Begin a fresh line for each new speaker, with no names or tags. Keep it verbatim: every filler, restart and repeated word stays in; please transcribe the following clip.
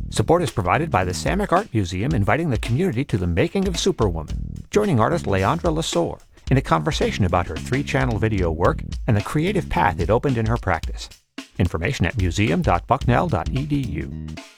Support is provided by the Samick Art Museum, inviting the community to the making of Superwoman, joining artist Leandra Lesueur in a conversation about her three-channel video work and the creative path it opened in her practice. Information at museum dot bucknell dot e d u.